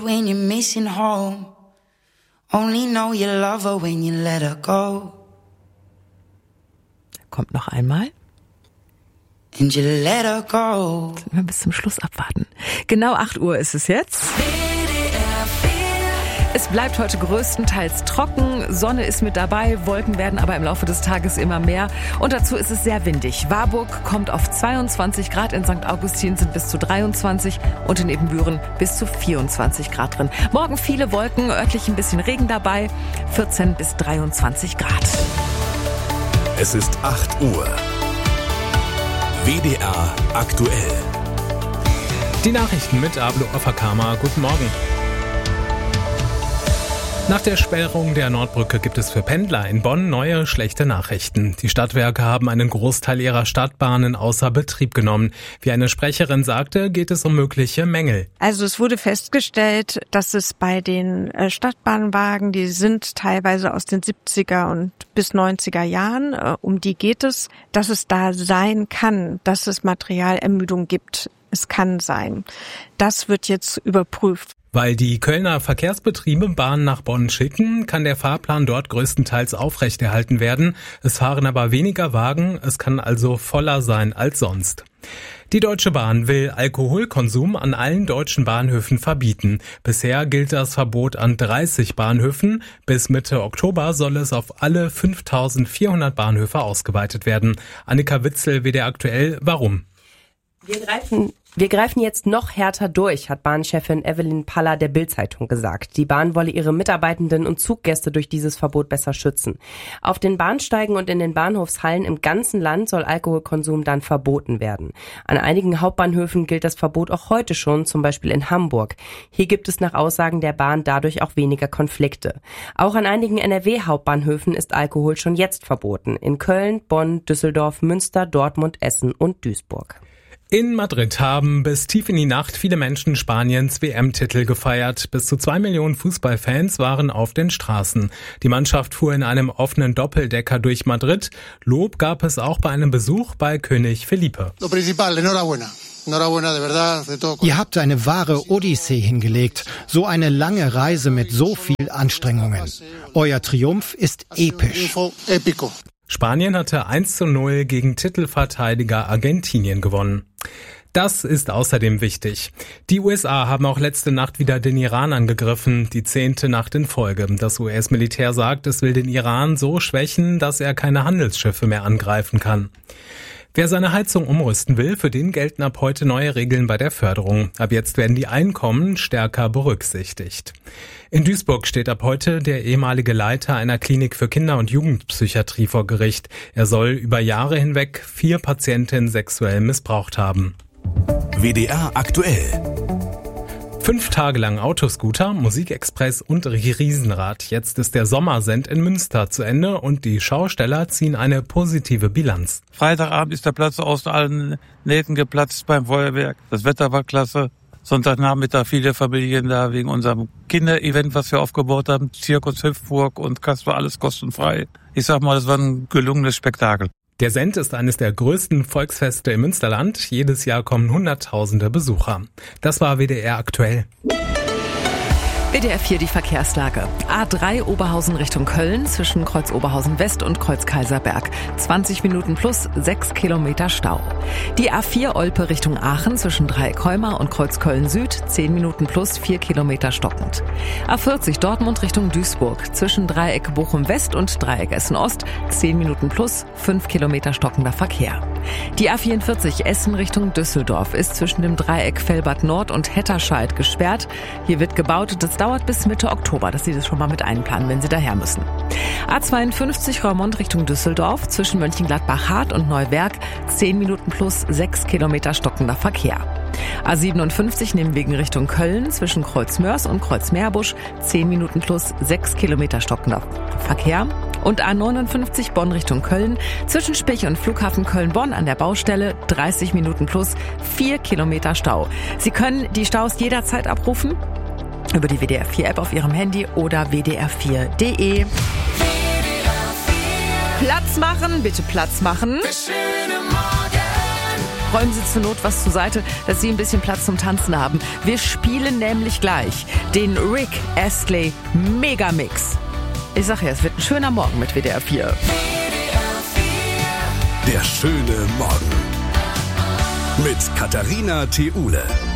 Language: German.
When you're missing home, only know you love her when you let her go. Kommt noch einmal. And you let her go. Wir bis zum Schluss abwarten. Genau 8 Uhr ist es jetzt. Es bleibt heute größtenteils trocken, Sonne ist mit dabei, Wolken werden aber im Laufe des Tages immer mehr und dazu ist es sehr windig. Warburg kommt auf 22 Grad, in St. Augustin sind bis zu 23 und in Ebenbüren bis zu 24 Grad drin. Morgen viele Wolken, örtlich ein bisschen Regen dabei, 14 bis 23 Grad. Es ist 8 Uhr. WDR aktuell. Die Nachrichten mit Ablo Offerkammer. Guten Morgen. Nach der Sperrung der Nordbrücke gibt es für Pendler in Bonn neue schlechte Nachrichten. Die Stadtwerke haben einen Großteil ihrer Stadtbahnen außer Betrieb genommen. Wie eine Sprecherin sagte, geht es um mögliche Mängel. Also es wurde festgestellt, dass es bei den Stadtbahnwagen, die sind teilweise aus den 70er und bis 90er Jahren, um die geht es, dass es da sein kann, dass es Materialermüdung gibt. Es kann sein. Das wird jetzt überprüft. Weil die Kölner Verkehrsbetriebe Bahnen nach Bonn schicken, kann der Fahrplan dort größtenteils aufrechterhalten werden. Es fahren aber weniger Wagen, es kann also voller sein als sonst. Die Deutsche Bahn will Alkoholkonsum an allen deutschen Bahnhöfen verbieten. Bisher gilt das Verbot an 30 Bahnhöfen. Bis Mitte Oktober soll es auf alle 5.400 Bahnhöfe ausgeweitet werden. Annika Witzel, WDR aktuell, warum? Wir greifen jetzt noch härter durch, hat Bahnchefin Evelyn Paller der Bild-Zeitung gesagt. Die Bahn wolle ihre Mitarbeitenden und Zuggäste durch dieses Verbot besser schützen. Auf den Bahnsteigen und in den Bahnhofshallen im ganzen Land soll Alkoholkonsum dann verboten werden. An einigen Hauptbahnhöfen gilt das Verbot auch heute schon, zum Beispiel in Hamburg. Hier gibt es nach Aussagen der Bahn dadurch auch weniger Konflikte. Auch an einigen NRW-Hauptbahnhöfen ist Alkohol schon jetzt verboten. In Köln, Bonn, Düsseldorf, Münster, Dortmund, Essen und Duisburg. In Madrid haben bis tief in die Nacht viele Menschen Spaniens WM-Titel gefeiert. Bis zu 2 Millionen Fußballfans waren auf den Straßen. Die Mannschaft fuhr in einem offenen Doppeldecker durch Madrid. Lob gab es auch bei einem Besuch bei König Felipe. Ihr habt eine wahre Odyssee hingelegt. So eine lange Reise mit so viel Anstrengungen. Euer Triumph ist episch. Spanien hatte 1:0 gegen Titelverteidiger Argentinien gewonnen. Das ist außerdem wichtig. Die USA haben auch letzte Nacht wieder den Iran angegriffen, die 10. Nacht in Folge. Das US-Militär sagt, es will den Iran so schwächen, dass er keine Handelsschiffe mehr angreifen kann. Wer seine Heizung umrüsten will, für den gelten ab heute neue Regeln bei der Förderung. Ab jetzt werden die Einkommen stärker berücksichtigt. In Duisburg steht ab heute der ehemalige Leiter einer Klinik für Kinder- und Jugendpsychiatrie vor Gericht. Er soll über Jahre hinweg 4 Patientinnen sexuell missbraucht haben. WDR aktuell. 5 Tage lang Autoscooter, Musikexpress und Riesenrad. Jetzt ist der Sommersend in Münster zu Ende und die Schausteller ziehen eine positive Bilanz. Freitagabend ist der Platz aus allen Nähten geplatzt beim Feuerwerk. Das Wetter war klasse. Sonntagnachmittag viele Familien da wegen unserem Kinderevent, was wir aufgebaut haben. Zirkus Hüpfburg und Kasper, alles kostenfrei. Ich sag mal, das war ein gelungenes Spektakel. Der Send ist eines der größten Volksfeste im Münsterland. Jedes Jahr kommen Hunderttausende Besucher. Das war WDR aktuell. WDR 4 die Verkehrslage. A3 Oberhausen Richtung Köln zwischen Kreuz Oberhausen West und Kreuz Kaiserberg. 20 Minuten plus 6 Kilometer Stau. Die A4 Olpe Richtung Aachen zwischen Dreieck Heuma und Kreuz Köln Süd. 10 Minuten plus 4 Kilometer stockend. A40 Dortmund Richtung Duisburg zwischen Dreieck Bochum West und Dreieck Essen Ost. 10 Minuten plus 5 Kilometer stockender Verkehr. Die A44 Essen Richtung Düsseldorf ist zwischen dem Dreieck Velbert Nord und Hetterscheid gesperrt. Hier wird gebaut. Das dauert bis Mitte Oktober, dass Sie das schon mal mit einplanen, wenn Sie daher müssen. A52 Roermond Richtung Düsseldorf zwischen Mönchengladbach-Hart und Neuwerk 10 Minuten plus 6 Kilometer stockender Verkehr. A57 Nebenwegen Richtung Köln zwischen Kreuz-Mörs und Kreuz-Meerbusch 10 Minuten plus 6 Kilometer stockender Verkehr. Und A59 Bonn Richtung Köln zwischen Spich und Flughafen Köln-Bonn an der Baustelle 30 Minuten plus 4 Kilometer Stau. Sie können die Staus jederzeit abrufen über die WDR 4 App auf Ihrem Handy oder wdr4.de. Platz machen, bitte Platz machen. räumen Sie zur Not was zur Seite, dass Sie ein bisschen Platz zum Tanzen haben. Wir spielen nämlich gleich den Rick Astley Megamix. Ich sag ja, es wird ein schöner Morgen mit WDR 4. Der schöne Morgen. Mit Katharina Theule.